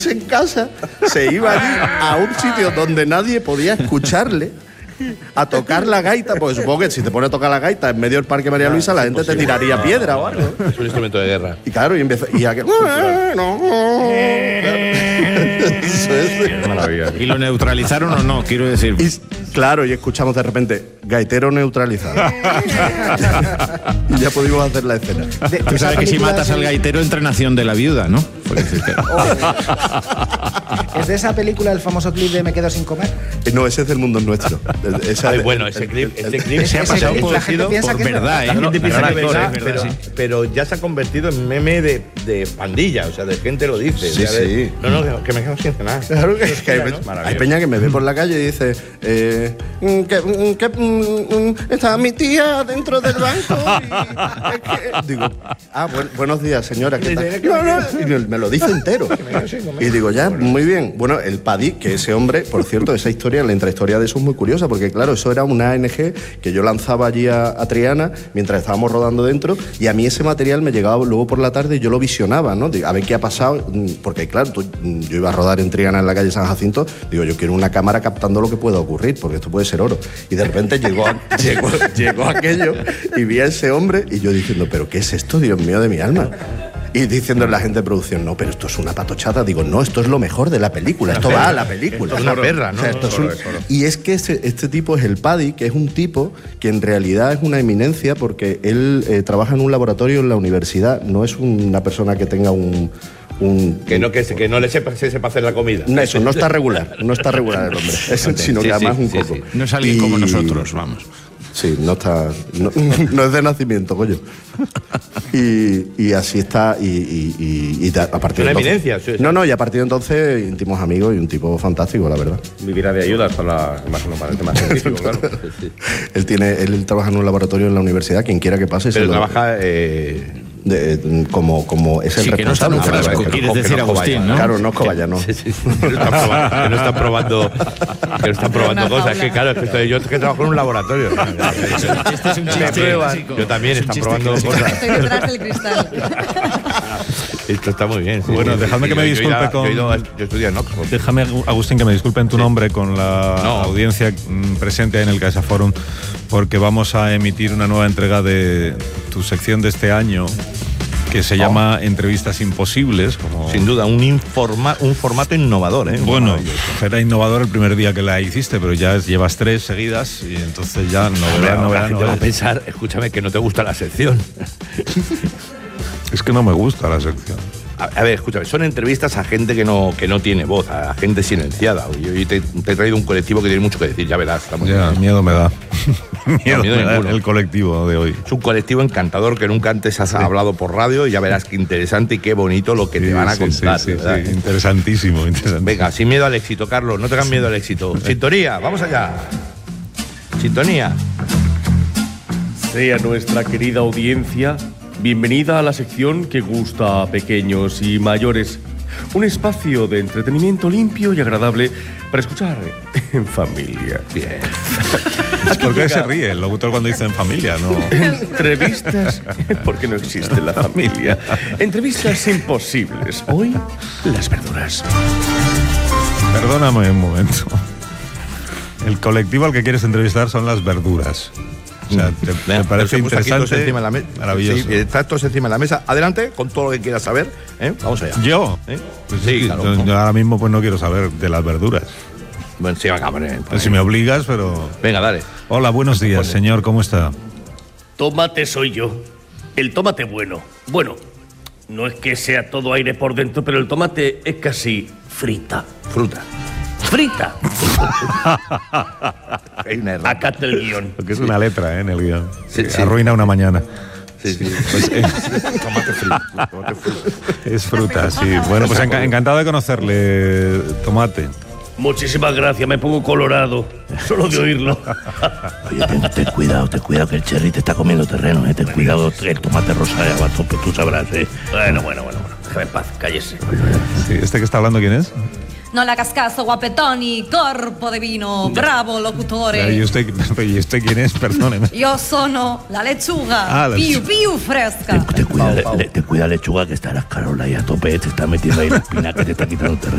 en casa, se iba allí a un sitio donde nadie podía escucharle a tocar la gaita, porque supongo que si te pones a tocar la gaita en medio del Parque María Luisa, la gente te tiraría piedra o algo. Es un instrumento de guerra. Y claro, y aquel... Eso es. Maravilla. ¿Y lo neutralizaron o no? Quiero decir. Claro, y escuchamos de repente, gaitero neutralizado. Y ya pudimos hacer la escena. Tú sabes que si matas al gaitero, entra Nación de la Viuda, ¿no? ¿Es de esa película el famoso clip de Me quedo sin comer? No, ese es del Mundo Nuestro. Ay, bueno, ese clip se ha pasado la gente piensa que es verdad, ¿eh? La gente piensa que es verdad, pero ya se ha convertido en meme de pandilla, o sea, de gente lo dice. Sí, sí. No, que me quedo sin cenar. Claro que hay peña que me ve por la calle y dice está mi tía dentro del banco y digo, buenos días, señora, ¿qué tal? Y me lo dice entero. Y digo, ya, muy bien. Bueno, el PADI, que ese hombre, por cierto, esa historia, la intrahistoria de eso es muy curiosa, porque claro, eso era una ANG que yo lanzaba allí a Triana mientras estábamos rodando dentro, y a mí ese material me llegaba luego por la tarde y yo lo visionaba, ¿no? A ver qué ha pasado, porque claro, yo iba a rodar en Triana en la calle San Jacinto, digo, yo quiero una cámara captando lo que pueda ocurrir, porque esto puede ser oro. Y de repente llegó aquello y vi a ese hombre y yo diciendo, ¿pero qué es esto, Dios mío de mi alma? Y diciendo la gente de producción, no, pero esto es una patochada. Digo, no, esto es lo mejor de la película, esto va a la película. Esto es una perra, ¿no? O sea, y es que este tipo es el Paddy, que es un tipo que en realidad es una eminencia porque él trabaja en un laboratorio en la universidad, no es una persona que tenga que no le sepa hacer la comida. No, eso, no está regular el hombre, sino que además un coco. Sí. No es alguien como nosotros, vamos. Sí, no es de nacimiento, coño. Y así está, y a partir de entonces, eminencia. Sí. No, y a partir de entonces íntimos amigos y un tipo fantástico, la verdad. Vivirá de ayudas para el tema científico, claro. Sí. Él trabaja en un laboratorio en la universidad, quien quiera que pase. Pero trabaja como es el responsable. Que no está en un frasco, quieres decir Agustín, ¿no? Claro, no es cobaya, no. Sí. Que no están probando cosas. Que claro, yo que trabajo en un laboratorio. Este es un chiste. Yo también, están probando cosas. Estoy detrás del cristal. Esto está muy bien. Sí. Bueno, dejadme que me disculpe yo estudié en Oxford. Déjame, Agustín, que me disculpe en tu nombre con la audiencia presente en el CaixaForum, Forum, porque vamos a emitir una nueva entrega de tu sección de este año, que se llama Entrevistas Imposibles. Sin duda, un formato innovador, ¿eh? Bueno, era innovador el primer día que la hiciste, pero ya llevas 3 seguidas y entonces ya novedad. La gente va a pensar, escúchame, que no te gusta la sección. Es que no me gusta la sección. A ver, escúchame, son entrevistas a gente que no tiene voz, a gente silenciada. Yo te he traído un colectivo que tiene mucho que decir, ya verás. Miedo me da. miedo me da el colectivo de hoy. Es un colectivo encantador que nunca antes has hablado por radio, y ya verás qué interesante y qué bonito lo que te van a contar. Sí, interesantísimo. Venga, sin miedo al éxito, Carlos, no tengas miedo al éxito. Sintonía, vamos allá. Sintonía. Sea nuestra querida audiencia bienvenida a la sección que gusta a pequeños y mayores. Un espacio de entretenimiento limpio y agradable para escuchar en familia. Bien. ¿Por qué se ríe el locutor cuando dice en familia? No. Entrevistas, porque no existe la familia. Entrevistas imposibles. Hoy, las verduras. Perdóname un momento. El colectivo al que quieres entrevistar son las verduras. O sea, ¿te parece interesante? Maravilloso. Sí, está todos encima de la mesa. Adelante, con todo lo que quieras saber. Vamos allá. ¿Yo? Pues sí, claro. Yo ahora mismo pues no quiero saber de las verduras. Bueno, sí, venga, si me obligas, pero... Venga, dale. Hola, buenos días, señor. ¿Cómo está? Tomate soy yo. El tomate bueno. Bueno, no es que sea todo aire por dentro, pero el tomate es casi frita. Frita. Acá está el guión. Porque es una letra, en el guión. Sí. Arruina una mañana. Sí. Pues, Tomate frito. Es fruta, sí. Bueno, pues encantado de conocerle, Tomate. Muchísimas gracias, me pongo colorado solo de oírlo. Oye, ten cuidado, que el cherry te está comiendo terreno, ten cuidado, el tomate rosa va a tope, tú sabrás, Bueno, déjame en paz, cállese. Sí, ¿este que está hablando quién es? No le hagas caso, guapetón y corpo de vino. Bravo, locutore. ¿Y usted quién es? Perdóneme. Yo sono la lechuga. Piu fresca. Ten cuidado, lechuga, que está las carolas ahí a tope, te está metiendo ahí la espina que te está quitando terreno.